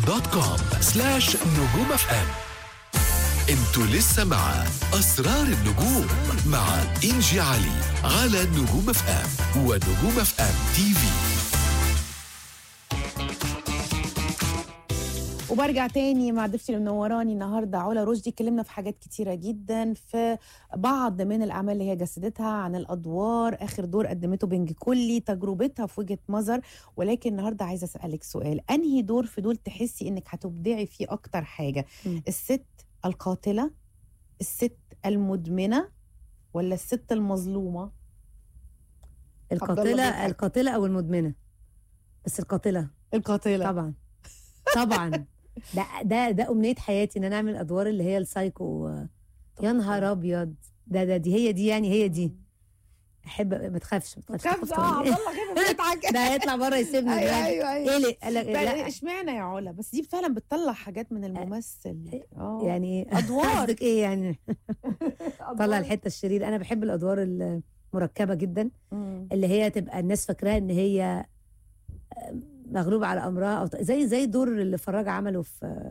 youtube.com/نجوم اف ام. انتوا لسه مع أسرار النجوم مع إنجي علي على نجوم اف ام ونجوم اف ام تي في. وبرجع تاني مع ضيفتي اللي منوراني النهارده علا رشدي. اتكلمنا في حاجات كتيره جدا، في بعض من الاعمال اللي هي جسدتها، عن الادوار، اخر دور قدمته بنج كلي، تجربتها في وجهه نظر. ولكن النهارده عايزه اسالك سؤال، انهي دور في دول تحسي انك هتبدعي فيه اكتر حاجه؟ الست القاتله، الست المدمنه، ولا الست المظلومه؟ القاتله او المدمنه؟ بس القاتله طبعا طبعا. ده امنيه حياتي، ان انا اعمل ادوار اللي هي السايكو. يا نهار ابيض، دي هي دي، يعني هي دي. احب. ما تخافش والله كده ده هيطلع بره يسيبني. ايوه ايه لا اشمعنى يا علا؟ بس دي فعلا بتطلع حاجات من الممثل. يعني ادوار قصدك ايه يعني؟ طلع الحته الشريره. انا بحب الادوار المركبه جدا، اللي هي تبقى الناس فاكراها ان هي مغلوبة على أمرها، أو زي الدور اللي فراج عمله في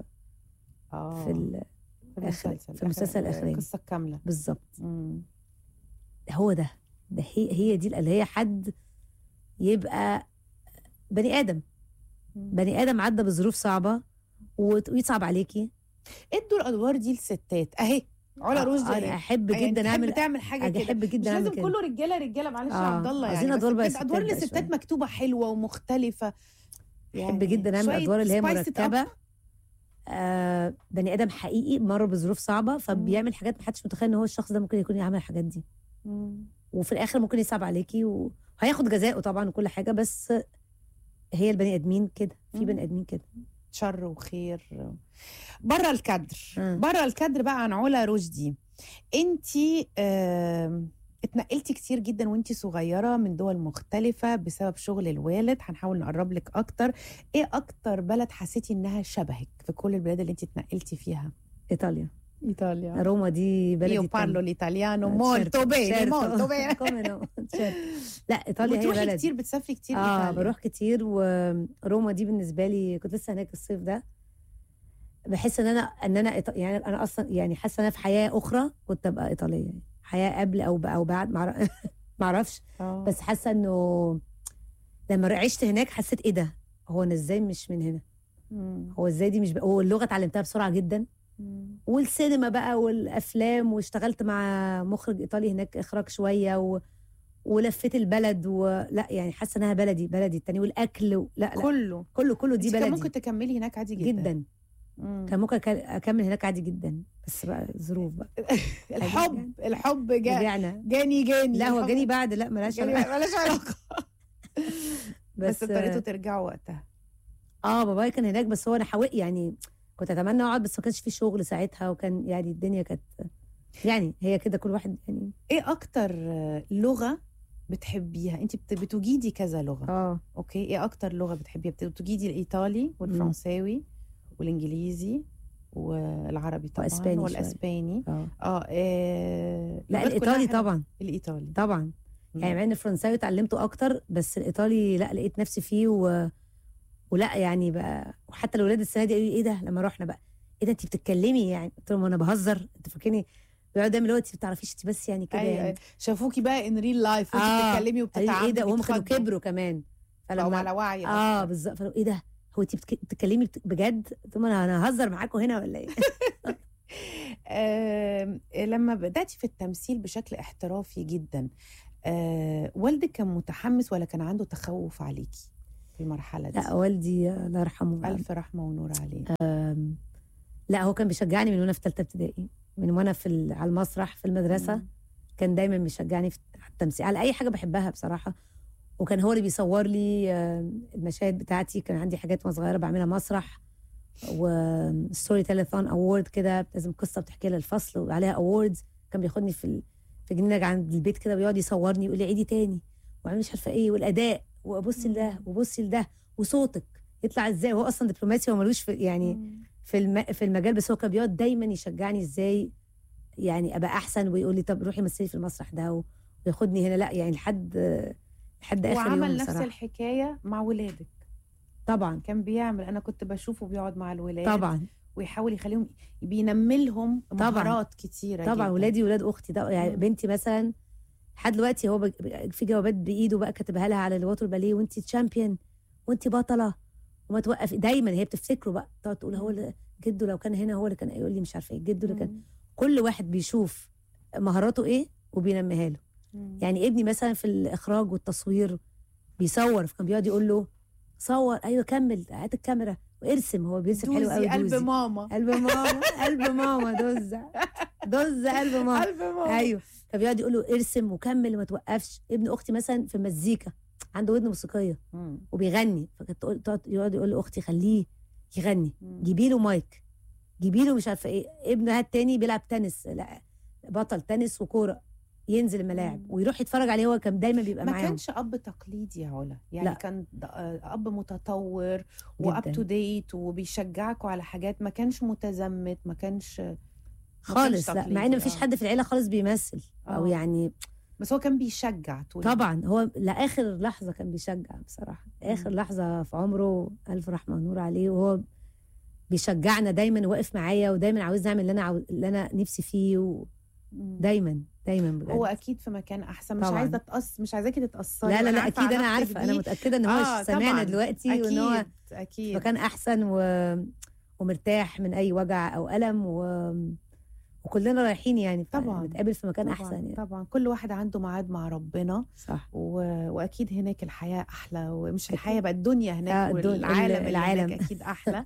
المسلسل الأخراني، القصة الكاملة بالظبط. هو ده هي دي اللي هي حد يبقى بني آدم عدى بظروف صعبة ويصعب عليكي. ادوا الأدوار دي للستات أهي. علا رشدي انا احب جدا اعمل تعمل حاجه كده، احب جدا مش اعمل لازم كله رجاله معلش يا عبد الله، عايزين يعني ادوار للستات مكتوبه حلوه ومختلفه. احب جدا اعمل ادوار اللي هي مركبه. بني ادم حقيقي مر بظروف صعبه، فبيعمل حاجات محدش متخيل ان هو الشخص ده ممكن يكون يعمل الحاجات دي. وفي الاخر ممكن يصعب عليكي وهياخد جزاءه طبعا وكل حاجه، بس هي البني ادمين كده، في بني ادمين كده شر وخير. بره الكادر بقى عن علا رشدي. انتي اتنقلتي كتير جدا وانتي صغيرة من دول مختلفة بسبب شغل الوالد. هنحاول نقرب لك اكتر. ايه اكتر بلد حسيتي انها شبهك في كل البلاد اللي انتي اتنقلتي فيها؟ ايطاليا. روما دي بلدي. io parlo l'italiano molto bene. لا ايطاليا هي بلدي. كتير بتسافري كتير ايطاليا؟ بروح كتير، وروما دي بالنسبة لي كنت لسه هناك الصيف ده. بحس ان انا يعني انا اصلا يعني حاسه انا في حياه اخرى كنت ابقى ايطاليه، يعني حياه قبل او بعد ما اعرفش. بس حاسه انه لما عشت هناك حسيت ايه ده، هو انا ازاي مش من هنا؟ هو ازاي دي مش هو اللغه اتعلمتها بسرعه جدا، والسينما بقى والافلام، واشتغلت مع مخرج ايطالي هناك اخراج شويه ولفيت البلد لا يعني حاسه انها بلدي التاني، والاكل لا كله دي بلدي. كان ممكن تكملي هناك عادي جدا. كان ممكن اكمل هناك عادي جدا، بس بقى ظروف بقى. الحب جاني لا هو جاني بعد، لا ملاش علاقه. بس اضطريتوا ترجعوا وقتها؟ بابايا كان هناك، بس هو انا يعني كنت اتمنى اقعد، بس ما كانش في شغل ساعتها، وكان يعني الدنيا كانت يعني هي كده كل واحد يعني. ايه اكتر لغه بتحبيها؟ انت بتجيدي كذا لغه. اوكي، ايه اكتر لغه بتحبيها؟ بتجيدي الايطالي والفرنساوي والانجليزي والعربي طبعا والاسباني. لا الايطالي طبعا. الايطالي طبعا. يعني مع ان الفرنساوي اتعلمته اكتر، بس الايطالي لا لقيت نفسي فيه ولا يعني بقى. وحتى الاولاد السنه دي قالوا لي ايه ده لما رحنا بقى، ايه ده انت بتتكلمي؟ يعني قلت لهم انا بهزر، انت فاكرني بيقعدوا دايما اللي هو انت ما بتعرفيش انت بس يعني كده. يعني شافوكي بقى ان ريل لايف وانت بتتكلمي وبتتعاملي. ايه ده، وهم كانوا كبروا كمان، فلما على وعي بالظبط. ايه ده، هو انت بتتكلمي بجد؟ قلت لهم انا هزر معاكم هنا ولا ايه؟ لما بدأتي في التمثيل بشكل احترافي جدا، والدك كان متحمس ولا كان عنده تخوف عليكي في المرحلة دي؟ لا والدي الله يرحمه ألف رحمة ونور عليه. لا هو كان بيشجعني من وانا في ثالثه ابتدائي، من وانا على المسرح في المدرسه. كان دايما بيشجعني في التمثيل على اي حاجه بحبها بصراحه. وكان هو اللي بيصور لي المشاهد بتاعتي. كان عندي حاجات وانا صغيره بعملها مسرح، وستوري تيليثون اوورد كده، لازم قصه بتحكي لها الفصل وعليها اووردز. كان بياخدني في جنينه عند البيت كده، ويقعد يصورني ويقول لي عيدي تاني، واعمل مش عارفه ايه، والاداء، وابص لده وبصي لده، وصوتك يطلع ازاي. هو اصلا دبلوماسي، هو ملوش في يعني في المجال، بس هو كان بيقعد دايما يشجعني ازاي يعني ابقى احسن، ويقول لي طب روحي مثلي في المسرح ده، وياخدني هنا. لا يعني لحد اخر يوم. وعمل نفس الحكايه مع ولادك؟ طبعا كان بيعمل، انا كنت بشوفه بيقعد مع الولاد طبعا ويحاول يخليهم بينملهم طبعاً. مهارات كتيره طبعا جدا. ولادي ولاد اختي يعني مم. بنتي مثلا لحد دلوقتي هو في جوابات بايده بقى كاتبها لها على الوتر باليه، وانت تشامبيون وانت بطله وما توقف. دايما هي بتفتكره بقى، تقعد تقول هو جده لو كان هنا هو اللي كان يقول لي مش عارفه ايه، جده اللي كان. مم. كل واحد بيشوف مهاراته ايه وبينميها له. مم. يعني ابني مثلا في الاخراج والتصوير بيصور، فكان بيقعد يقول له صور، ايوه كمل، هات الكاميرا وارسم. هو بيرسم حلو قوي. دوزي قلب دوزي ماما. قلب ماما قلب ماما دز قلب ماما. قلب ماما. ايوه، فبيقعد يقول له ارسم وكمل وما توقفش. ابن اختي مثلا في المزيكا عنده ودن موسيقيه مم. وبيغني، فكانت يقعد يقول لاختي خليه يغني، مم. جيبي له مايك، جيبي له مش عارفه ايه. ابنها التاني بيلعب تنس، لا بطل تنس وكوره، ينزل الملاعب مم. ويروح يتفرج عليه. هو كان دايما بيبقى ما معاهم. كانش اب تقليدي يا علا، يعني لا. كان اب متطور واب تو ديت وبيشجعكوا على حاجات، ما كانش متزمت، ما كانش خالص. لا، مع ان تقليدي. مفيش حد في العيله خالص بيمثل او يعني. بس هو كان بيشجع طول طبعا هو لاخر لحظه كان بيشجع بصراحه. اخر مم. لحظه في عمره، الف رحمه ونور عليه، وهو بيشجعنا دايما، واقف معايا ودايما عاوز نعمل اللي انا نفسي فيه مم. دايما بجد. هو اكيد في مكان احسن. مش طبعا. عايزه مش عايزاكي تتاثري. لا لا أنا لا، عارفة اكيد انا علاقتك عارفه، انا بيه. متاكده ان هو سامعنا طبعاً. دلوقتي، اكيد وان هو في اكيد مكان احسن ومرتاح من اي وجع او الم وكلنا رايحين يعني طبعاً. نتقابل في مكان طبعا احسن يعني. طبعا كل واحد عنده ميعاد مع ربنا، صح. واكيد هناك الحياه احلى، ومش أكيد. الحياه بقى الدنيا هناك، والعالم العالم هناك اكيد احلى.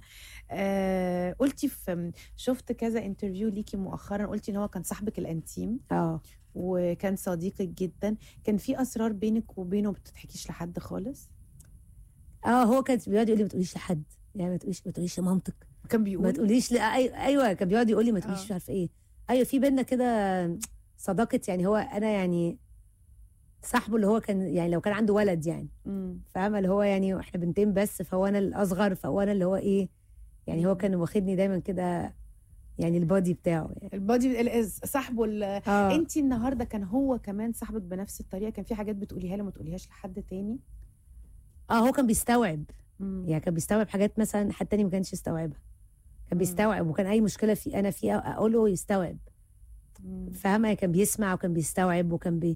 قلتي شفت كذا انترفيو ليكي مؤخرا، قلتي ان هو كان صاحبك الانتيم وكان صديقك جدا. كان في اسرار بينك وبينه ما بتتحكيش لحد خالص؟ هو كان بيقعد يقول لي ما تقوليش لحد، يعني ما تقوليش لمامتك، كان بيقول ما تقوليش ايوه كان بيقعد يقول لي ما تقوليش مش عارفه ايه. ايوه في بينا كده صداقه، يعني هو انا يعني صاحبه اللي هو كان يعني لو كان عنده ولد يعني فاهمه، اللي هو يعني احنا بنتين بس، فهو انا الاصغر، فهو انا اللي هو ايه يعني. هو كان واخدني دايما كده يعني البادي بتاعه، يعني البادي صاحبه. انت النهارده كان هو كمان صاحبك بنفس الطريقه؟ كان في حاجات بتقوليها له ما تقوليهاش لحد تاني؟ هو كان بيستوعب. يعني كان بيستوعب حاجات مثلا حد تاني ما كانش يستوعبها. كان بيستوعب، وكان اي مشكله انا فيها اقول له يستوعب. فاهمه، كان بيسمع وكان بيستوعب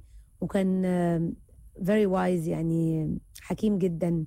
وكان very wise، يعني حكيم جدا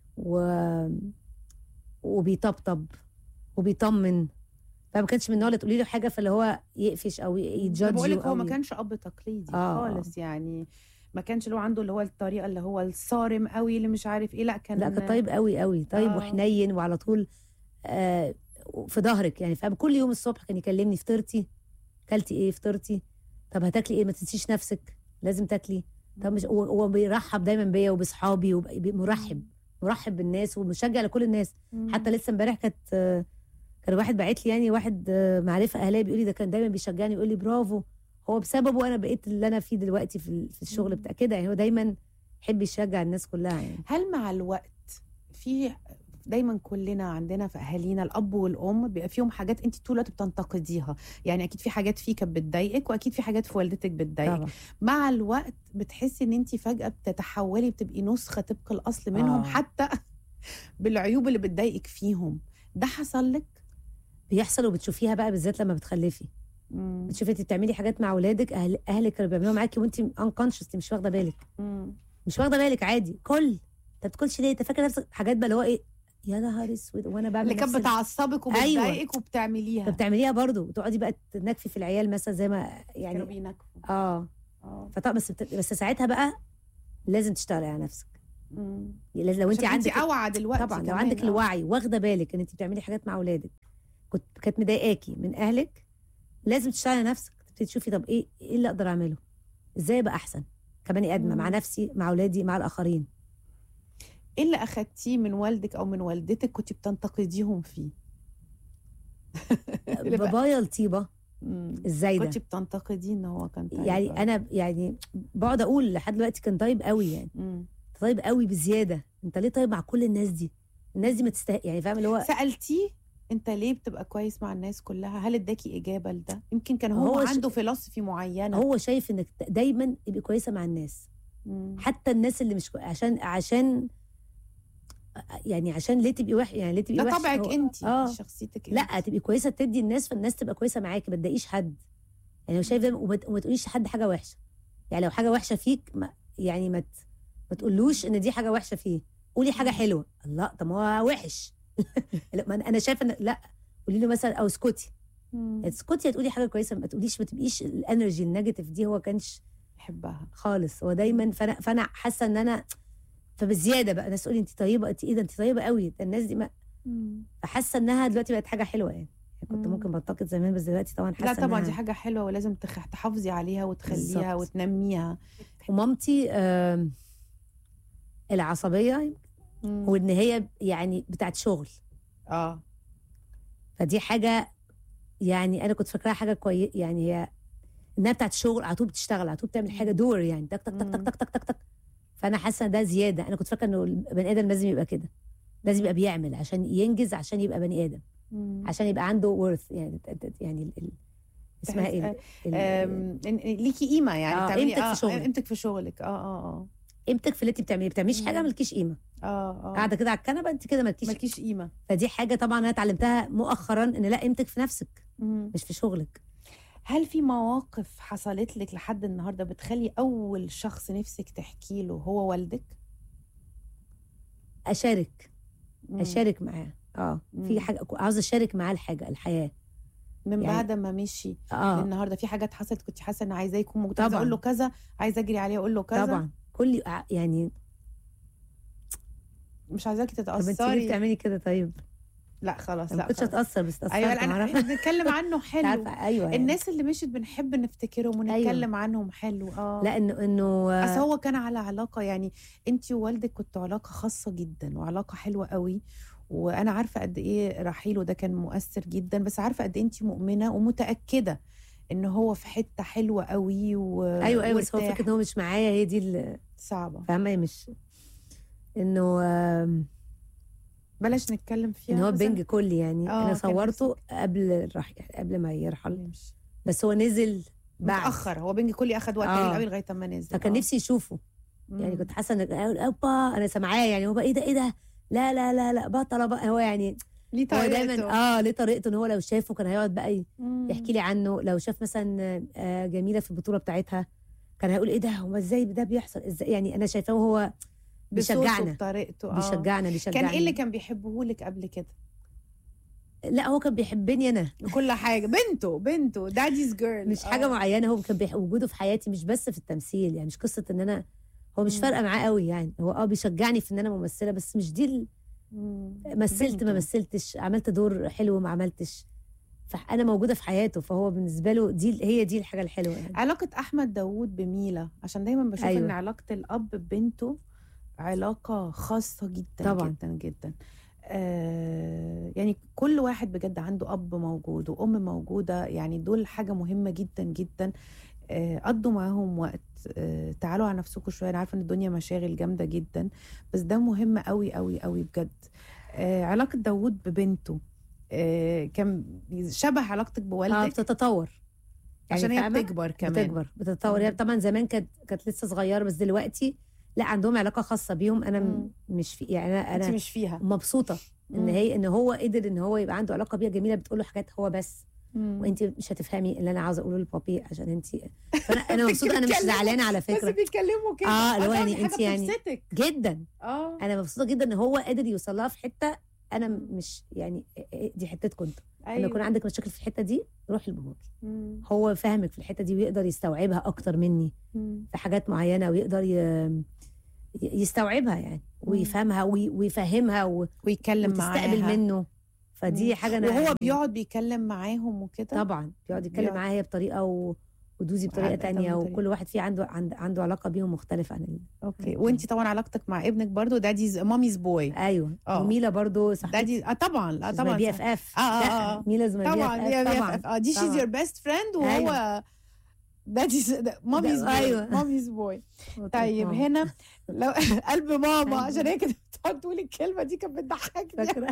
وبيطبطب وبيطمن. فما كانش من النوع اللي تقولي له حاجه فاللي هو يقفش او يتجادج. بقول لك هو ما كانش اب تقليدي خالص، يعني ما كانش اللي هو عنده اللي هو الطريقه اللي هو الصارم قوي اللي مش عارف ايه. لا كان طيب قوي قوي، طيب وحنين وعلى طول في ظهرك يعني. فاهم، كل يوم الصبح كان يكلمني فطرتي، كلتي ايه، فطرتي، طب هتاكلي ايه، ما تنسيش نفسك لازم تاكلي. طب مش هو بيرحب دايما بيا وبصحابي، مرحب بالناس ومشجع لكل الناس. حتى لسه امبارح كان واحد باعت لي، يعني واحد معرفه اهليه، بيقول لي ده كان دايما بيشجعني، يقول لي برافو، هو بسببه انا بقيت اللي انا فيه دلوقتي في الشغل بتاع كده. يعني هو دايما يحب يشجع الناس كلها يعني. هل مع الوقت في دايما كلنا عندنا في اهالينا الاب والام بيبقى فيهم حاجات انت طول الوقت بتنتقديها؟ يعني اكيد في حاجات فيك بتضايقك، واكيد في حاجات في والدتك بتضايقك طبعا. مع الوقت بتحسي ان انت فجاه بتتحولي، بتبقي نسخه طبق الاصل منهم حتى بالعيوب اللي بتضايقك فيهم. ده حصل لك؟ بيحصل، وبتشوفيها بقى بالذات لما بتخلفي. بتشوفي انت بتعملي حاجات مع اولادك اهلك كانوا بيعملوها معاكي وانت انكونشس، مش واخده بالك. مش واخده بالك عادي. انت ما بتاكلش ليه، انت فاكره نفسك حاجات بقى اللي هو ايه، يا نهار اسود، وانا بعمل اللي كانت بتعصبك وبتضايقك وبتعمليها. بتعمليها برضه، وتقعدي بقى تنكفي في العيال مثلا زي ما يعني كانوا بينكفوا. فطبعا بس ساعتها بقى لازم تشتغلي على نفسك. لو انت عندك اوعى دلوقتي طبعا لو عندك الوعي واخده بالك ان انت بتعملي حاجات مع اولادك كانت مضايقاكي من اهلك، لازم تشتغلي على نفسك، تبتدي تشوفي طب ايه اللي اقدر اعمله، ازاي ابقى احسن كبني ادمه مع نفسي، مع اولادي، مع الاخرين. ايه اللي اخدتيه من والدك او من والدتك كنت بتنتقديهم فيه؟ بابايا الطيبه ازاي ده كنت بتنتقديه ان هو كان طيب؟ يعني انا يعني بقعد اقول لحد دلوقتي كان طيب قوي، يعني طيب قوي بزياده. انت ليه طيب مع كل الناس دي ما تستحق يعني. فاهم اللي هو سالتيه انت ليه بتبقى كويس مع الناس كلها؟ هل اداكي اجابه لده؟ يمكن كان هو عنده فلسفه معينه. هو شايف انك دايما تبقي كويسه مع الناس، حتى الناس اللي مش عشان يعني عشان ليه تبقي وحش، يعني ليه تبقي ده وحش طبعك انت، شخصيتك لا انت. تبقي كويسه تدي الناس، فالناس تبقى كويسه معاكي، ما تضايقيش حد. يعني لو شايف ده وما تقوليش لحد حاجه وحشه. يعني لو حاجه وحشه فيك يعني ما تقولوش ان دي حاجه وحشه فيه. قولي حاجه حلوه. الله، طب ما هو وحش. لا، ما انا شايفه ان لا، قولي له مثلا او اسكتي. اسكتي، هتقولي حاجه كويسه، ما تبقيش الانرجي النيجاتيف دي. هو كانش يحبها خالص، هو دايما. فانا حاسه ان انا فبزياده بقى الناس تقولي انت طيبه، انت ايه ده، انت طيبه قوي. الناس دي ما فحاسه انها دلوقتي بقت حاجه حلوه يعني. كنت ممكن بنتقد زمان، بس دلوقتي طبعا حاسه لا طبعا إنها... دي حاجه حلوه ولازم تحافظي عليها وتخليها بالظبط. وتنميها. ومامتي العصبيه، وان هي يعني بتاعت شغل. فدي حاجه يعني انا كنت فاكراها حاجه كويسه، يعني هي انها بتاعت شغل، على طول بتشتغل، على طول بتعمل حاجه دور، يعني تك تك تك تك تك تك تك. فانا حاسه ده زياده. انا كنت فاكره انه البني ادم لازم يبقى كده، لازم يبقى بيعمل عشان ينجز، عشان يبقى بني ادم، عشان يبقى عنده worth. يعني اسمها ايه، ليكي قيمه، يعني تعملي قيمتك في شغلك، قيمتك في شغلك. قيمتك في اللي انت بتعمليه. بتعمليش حاجه مالكيش قيمه. قاعده كده على الكنبه، انت كده مالكيش قيمه. فدي حاجه طبعا انا اتعلمتها مؤخرا، ان لا، قيمتك في نفسك مش في شغلك. هل في مواقف حصلت لك لحد النهارده بتخلي اول شخص نفسك تحكي له هو والدك؟ اشارك معاه. في حاجه عاوزه اشارك معاه الحياه من يعني بعد ما مشي النهارده في حاجات حصلت كنت حاسه ان عايزاه يكون موجود، عايزه اقول له كذا، عايزه اجري عليه اقول له كذا. طبعا كل يعني مش عايزاكي تتاثري. طب انت ليه بتعملي كده؟ طيب لا خلاص، لا ما كنتش اتاثر، بس اتاثرت. ايوه، احنا بنتكلم عنه حلو. ايوه، الناس اللي مشيت بنحب نفتكرهم ونتكلم عنهم حلو. لا انه اصل هو كان على علاقه، يعني انت ووالدك كنتوا علاقه خاصه جدا وعلاقه حلوه قوي، وانا عارفه قد ايه رحيله ده كان مؤثر جدا، بس عارفه قد ايه انت مؤمنه ومتاكده ان هو في حته حلوه قوي ايوه بس هو فكره ان هو مش معايا، هي دي صعبه، فاهمه؟ مش انه بلاش نتكلم فيها، ان هو بنج كلي يعني. انا صورته قبل ما يرحل، بس هو نزل بعد متاخر. هو بنج كلي اخد وقت طويل قوي لغايه ما نزل، فكان نفسي يشوفه. يعني كنت حاسه ان اوبا انا سامعاه، يعني هو بقى ايه ده لا لا لا لا بطل بقى. هو يعني ليه طريقته، هو دايما ليه طريقته. ان هو لو شافه كان هيقعد بقى يحكي لي عنه. لو شاف مثلا جميله في البطوله بتاعتها كان هيقول ايه ده، هو ازاي ده بيحصل، ازاي؟ يعني انا شايفاه وهو بيشجعنا بطريقته. بيشجعنا كان ايه اللي كان بيحبه لك قبل كده؟ لا هو كان بيحبني انا كل حاجه. بنته داديز جيرل، مش حاجه معينه. هو كان وجوده في حياتي مش بس في التمثيل، يعني مش قصه ان انا هو مش فارقه معاه قوي. يعني هو بيشجعني في ان انا ممثله، بس مش دي مثلت بنته. ما مثلتش، عملت دور حلو ما عملتش، فانا موجوده في حياته. فهو بالنسبه له هي دي الحاجه الحلوه يعني. علاقه احمد داوود بميلا، عشان دايما بشوف ان علاقه الاب ببنته علاقه خاصه جدا طبعا. جدا جدا. يعني كل واحد بجد عنده اب موجود وام موجوده، يعني دول حاجه مهمه جدا جدا. قضوا معاهم وقت، تعالوا على نفسكم شويه. انا عارفه ان الدنيا مشاغل جامده جدا، بس ده مهم قوي قوي قوي بجد. علاقه داوود ببنته كان شبه علاقتك بوالدك؟ بتتطور يعني عشان هي بتكبر كمان، بتتطور. هي طبعا زمان كانت لسه صغيره، بس دلوقتي لا، عندهم علاقه خاصه بيهم. انا مش في، يعني انا مش فيها. مبسوطه ان هو قدر ان هو يبقى عنده علاقه بيها جميله، بتقول له حاجات هو بس. وانت مش هتفهمي اللي انا عاوزه اقوله لبابي عشان انت. انا مبسوطه، انا مش زعلانه على فكره. بس بيتكلموا كده. اللي هو يعني انت يعني جدا. انا مبسوطه جدا ان هو قادر يوصلها في حته انا مش، يعني دي حتتكم انتوا. لما يكون عندك مشاكل في الحته دي روحي لباباكي. هو فاهمك في الحته دي ويقدر يستوعبها اكتر مني في حاجات معينه، ويقدر يستوعبها يعني، ويفهمها ويفهمها ويتكلم معاها وتستقبل منه. فدي حاجه انا وهو بيقعد بيتكلم معاهم وكده. طبعا بيقعد يتكلم معاها هي بطريقه ودوزي بطريقه تانية، وكل واحد فيه عنده علاقه بيهم مختلفه عن اوكي. وانت طبعا علاقتك مع ابنك برضو داديز ماميز بوي. ايوه. وميلا برضو دادي طبعا. لا طبعا بي اف اف. ميلا زمان بي اف اف. دي شيز يور بيست فريند، وهو داديز ماميز بوي. ايوه ماميز بوي. طيب هنا لو قلب ماما، عشان هي كده بتقعد تقول الكلمه دي كانت بتضحكني.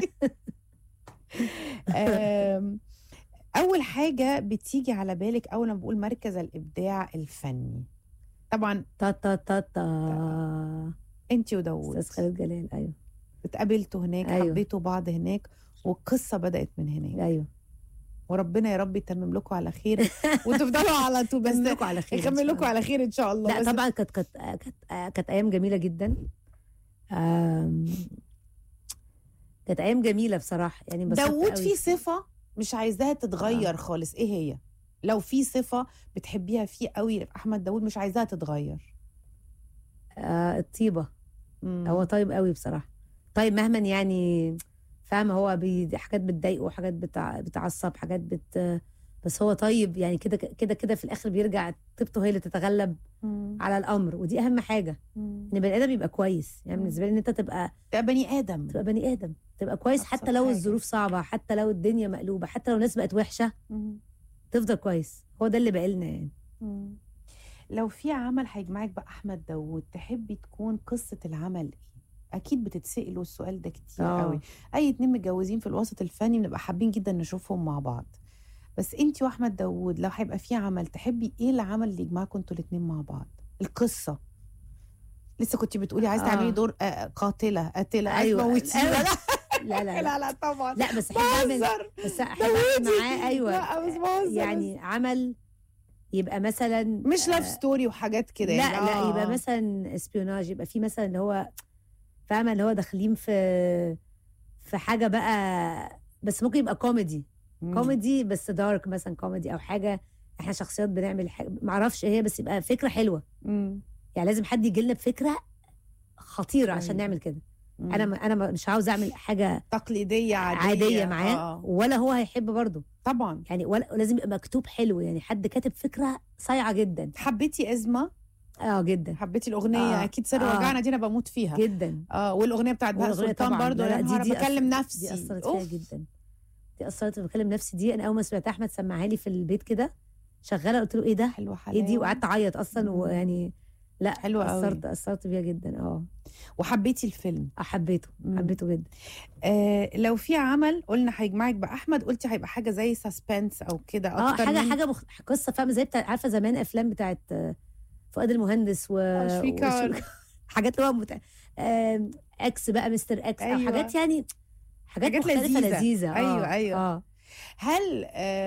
أول حاجة بتيجي على بالك أول ما بقول مركز الإبداع الفني؟ طبعا تا تا تا تا أنت وداوود. أستاذ خالد جلال. أيوه اتقابلتوا هناك، أيوة. حبيتوا بعض هناك، والقصه بدات من هناك. ايوه وربنا يا رب يتمم لكم على خير وتفضلوا على طول. بس يكمل لكم على خير إن شاء يكمل لكم الله. على خير ان شاء الله. لا بس طبعا كانت ايام جميله جدا. آم، كانت ايام جميله بصراحه يعني. انبسطت داوود قوي. في صفه مش عايزاها تتغير خالص، ايه هي؟ لو في صفه بتحبيها فيه قوي في احمد داوود مش عايزاها تتغير. الطيبه. مم. هو طيب قوي بصراحه. طيب مهما يعني فاهمه هو حاجات بتضايقه، حاجات بتعصب، حاجات بس هو طيب يعني. كده كده كده في الاخر بيرجع طيبته هي اللي تتغلب مم. على الامر، ودي اهم حاجه. مم. ان بني ادم يبقى كويس يعني. بالنسبه لي ان انت تبقى بني ادم. بني ادم، تبقى كويس أبسط حتى لو حاجة. الظروف صعبه، حتى لو الدنيا مقلوبه، حتى لو الناس بقت وحشه، مم. تفضل كويس. هو ده اللي بقالنا يعني. مم. لو في عمل هيجمعك بأحمد داوود تحبي تكون قصة العمل ايه؟ أكيد بتتسألوا السؤال ده كتير قوي. أي اتنين متجوزين في الوسط الفني بنبقى حابين جدا نشوفهم مع بعض. بس انتي وأحمد داوود لو هيبقى في عمل تحبي ايه العمل اللي يجمعكم انتوا الاتنين مع بعض؟ القصة. لسه كنت بتقولي عايزة تعملي دور قاتلة أيوة. هتموتيه. أيوة. لا لا لا لا طبعا. لا بس احب اعمل، بهزر. بس احب اعمل معاه. ايوه لا بس بهزر. يعني عمل يبقى مثلا مش لاف ستوري وحاجات كده لا يعني. لا يبقى مثلا اسبيوناج، يبقى في مثلا اللي هو فاهمه اللي هو داخلين في حاجه بقى، بس ممكن يبقى كوميدي. كوميدي بس دارك مثلا، كوميدي او حاجه احنا شخصيات بنعمل حاجه معرفش ايه هي، بس يبقى فكره حلوه. يعني لازم حد يجي لنا بفكره خطيره عشان أيوة. نعمل كده. انا مش عاوز اعمل حاجه تقليديه عاديه معاه ولا هو هيحب برضه طبعا يعني، ولا لازم يبقى مكتوب حلو يعني. حد كاتب فكره صايعه جدا. حبيتي ازمه؟ جدا. حبيتي الاغنيه؟ اكيد سر وجعنا دي انا بموت فيها جدا. والاغنيه بتاعت بهاء سلطان برضه. لا دي بكلم نفسي. دي اثرت فيها جدا. دي اثرت بكلم نفسي. دي انا اول ما سمعت احمد سمعها لي في البيت كده شغاله، قلت له ايه ده؟ حلوه ايه دي؟ وقعدت اعيط اصلا. ويعني لا حلوه اثرت بيها جدا. وحبيتي الفيلم؟ حبيته جدا. لو في عمل قلنا هيجمعك باحمد، قلتي هيبقى حاجه زي سسبنس او كده اكتر حاجه قصه فاهمه زي بتاع عارفه زمان افلام بتاعت فؤاد المهندس حاجات اللي هو اكس بقى، مستر اكس. أيوة. او حاجات يعني حاجات مختلفه لذيذه. ايوه. هل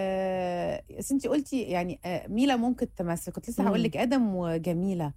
انت قلتي يعني ميلا ممكن تمثل، كنت لسه هقول لك ادم وجميله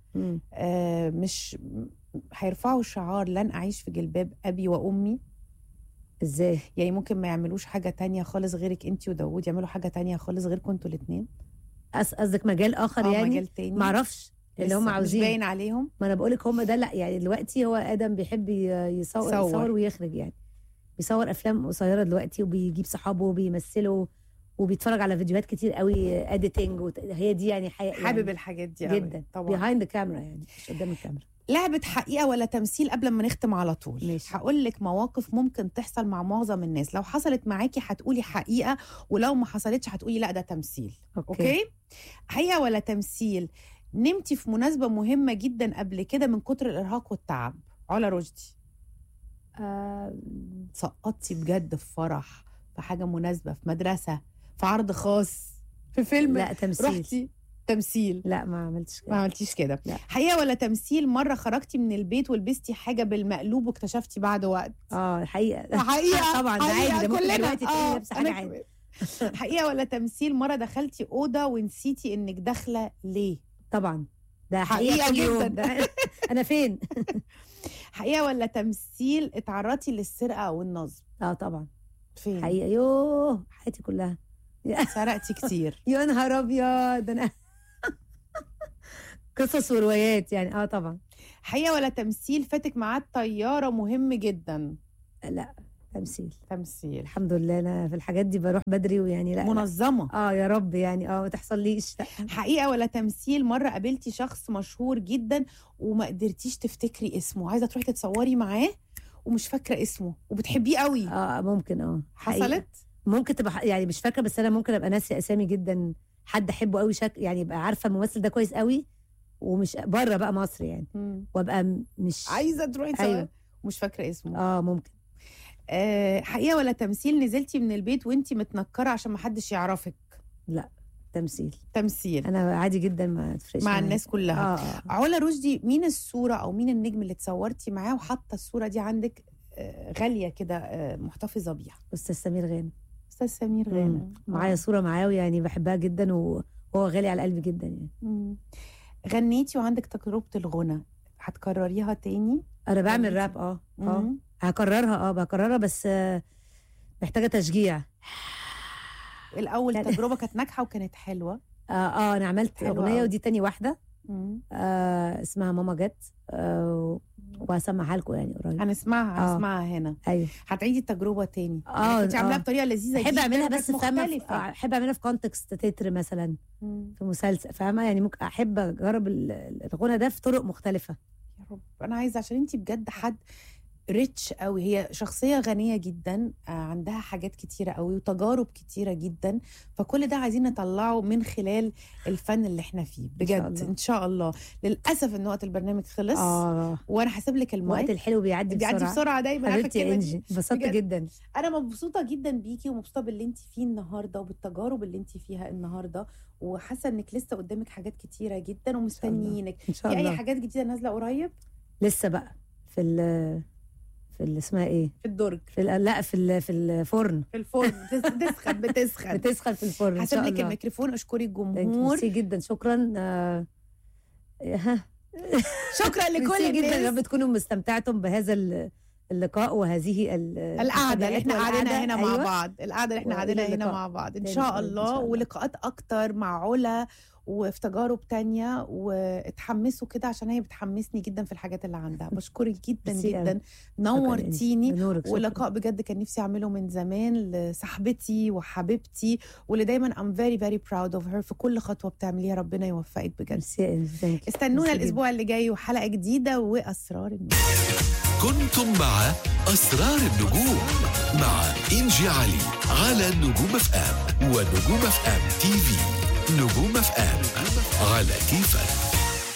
مش هيرفعوا شعار لن اعيش في جلباب ابي وامي؟ ازاي يعني ممكن ما يعملوش حاجه تانية خالص غيرك انت وداوود، يعملوا حاجه تانية خالص غيركم انتوا الاثنين؟ قصدك مجال اخر يعني؟ مجال تاني معرفش اللي هم عاوزين. مش باين عليهم. ما انا بقولك هم ده. لا يعني دلوقتي هو ادم بيحب يصور ويخرج يعني. بيصور افلام قصيره دلوقتي، وبيجيب صحابه وبيمثلوا، وبيتفرج على فيديوهات كتير قوي اديتنج. هي دي يعني حابب يعني الحاجات دي جدا طبعا. بيهايند الكاميرا يعني، مش قدام الكاميرا. لعبة حقيقة ولا تمثيل قبل ما نختم على طول؟ هقول لك مواقف ممكن تحصل مع معظم الناس، لو حصلت معاكي هتقولي حقيقة، ولو ما حصلتش هتقولي لا ده تمثيل. أوكي؟ حقيقة ولا تمثيل؟ نمتي في مناسبة مهمة جدا قبل كده من كتر الإرهاق والتعب؟ علا رشدي. سقطتي بجد في فرح، في حاجة مناسبة، في مدرسة، في عرض خاص، في فيلم؟ لا تمثيل. رحتي تمثيل؟ لا ما عملتش كده. ما عملتيش كده. حقيقة ولا تمثيل مرة خرجتي من البيت ولبستي حاجة بالمقلوب واكتشفتي بعد وقت؟ حقيقة طبعا. ده عادي، ده ممكن دلوقتي تلاقي لابسة حاجة عادي. حقيقة ولا تمثيل مرة دخلتي أوضة ونسيتي إنك داخلة ليه؟ طبعا ده حقيقة جدا. أنا فين؟ حقيقة ولا تمثيل اتعرضتي للسرقة أو النصب؟ طبعا فين؟ حقيقة. يوه حياتي كلها سرقتي كتير. يا نهار أبيض. أنا قصص وروايات يعني. طبعا. حقيقة ولا تمثيل فاتك معاه الطيارة مهم جدا؟ لا تمثيل. الحمد لله. انا في الحاجات دي بروح بدري ويعني لا منظمه. يا رب يعني ما تحصليش. حقيقه ولا تمثيل مره قابلتي شخص مشهور جدا وما قدرتيش تفتكري اسمه، عايزه تروحي تتصوري معاه ومش فاكره اسمه وبتحبيه قوي؟ ممكن. حصلت؟ ممكن تبقى يعني مش فاكره، بس انا ممكن ابقى ناسي اسامي جدا. حد احبه قوي يعني يبقى عارفه الممثل ده كويس قوي ومش بره بقى مصر يعني. وابقى مش عايزه تروحي تصوري ومش فاكره اسمه. ممكن. حقيقة ولا تمثيل نزلتي من البيت وانتي متنكرة عشان ما حدش يعرفك؟ لا تمثيل. انا عادي جدا ما تفرقش مع الناس كلها. علا رشدي، مين الصورة او مين النجم اللي اتصورتي معاه وحاطه الصورة دي عندك غاليه كده محتفظه بيها. استاذ سمير غانم. استاذ سمير غانم معايا صوره معاه يعني بحبها جدا وهو غالي على قلبي جدا يعني. غنيتي وعندك تجربه الغنى، هتكرريها تاني؟ انا بعمل راب هكررها بكررها بس محتاجه تشجيع. الاول تجربه كانت ناجحه وكانت حلوه. انا عملت اغنيه ودي تاني واحده اسمها ماما جت وهسمعها لكم يعني قريب. هنسمعها هنا. ايوه هتعيدي التجربه تاني. كنت عاملاها بطريقه لذيذه جدا. احب اعملها بس فاهمه، احب اعملها في كونتكست تتر مثلا في مسلسل فاهمه يعني. ممكن احب اجرب الغنى ده في طرق مختلفه. يا رب انا عايزه عشان انتي بجد حد ريتش قوي. هي شخصيه غنيه جدا، عندها حاجات كتيره قوي وتجارب كتيره جدا، فكل ده عايزين نطلعه من خلال الفن اللي احنا فيه بجد. ان شاء الله. للاسف ان وقت البرنامج خلص وانا هسيب لك المايك. الوقت الحلو بيعدي بسرعه دايما. حبيبتي يا انجي انبسطت جدا. انا مبسوطه جدا بيكي ومبسوطه باللي انت فيه النهارده وبالتجارب اللي انت فيها النهارده، وحاسه انك لسه قدامك حاجات كتيره جدا ومستنيينك. في اي حاجات جديده نازله قريب؟ لسه بقى في اللي اسمها ايه، في الدرج، في الفرن. بتسخن في الفرن. هسيب لك الميكروفون. اشكري الجمهور جدا. شكرا شكرا لكل الناس. يا رب تكونوا مستمتعتم بهذا اللقاء وهذه القعده اللي احنا قاعدينها هنا مع بعض. القعده اللي احنا قاعدينها هنا مع بعض ان شاء الله. ولقاءات اكتر مع علا وفي تجارب تانية، واتحمسوا كده عشان هي بتحمسني جدا في الحاجات اللي عندها. بشكرك جدا جدا، نورتيني. ولقاء بجد كان نفسي اعمله من زمان لصاحبتي وحبيبتي، واللي دايما I'm very very proud of her في كل خطوة بتعمليها. ربنا يوفقك بجد. استنونا الاسبوع اللي جاي وحلقة جديدة وأسرار النجوم. كنتم مع أسرار النجوم مع إنجي علي على نجوم اف ام ونجوم اف ام تي في. نجوم اف ام على كيفك.